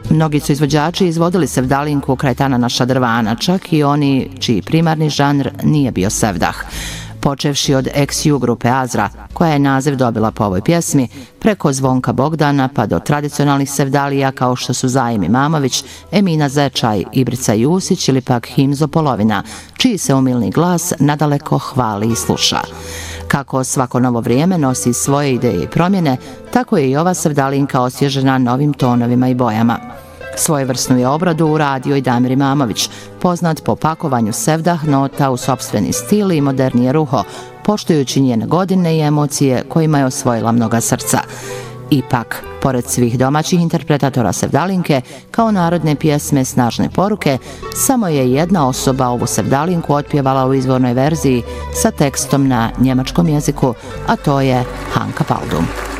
Mnogi su izvođači izvodili sevdalinku kraj Tanana Šadrvana, čak i oni čiji primarni žanr nije bio sevdah. Počevši od XU grupe Azra, koja je naziv dobila po ovoj pjesmi, preko Zvonka Bogdana pa do tradicionalnih sevdalija kao što su Zajim Imamović, Emina Zečaj, Ibrica Jusić ili pak Himzo Polovina, čiji se umilni glas nadaleko hvali i sluša. Kako svako novo vrijeme nosi svoje ideje i promjene, tako je i ova sevdalinka osvježena novim tonovima i bojama. Svojevrsnu je obradu uradio i Damir Imamović, poznat po pakovanju sevdah nota u sopstveni stil i modernije ruho, poštujući njene godine i emocije kojima je osvojila mnoga srca. Ipak, pored svih domaćih interpretatora sevdalinke, kao narodne pjesme snažne poruke, samo je jedna osoba ovu sevdalinku otpjevala u izvornoj verziji sa tekstom na njemačkom jeziku, a to je Hanka Paldum.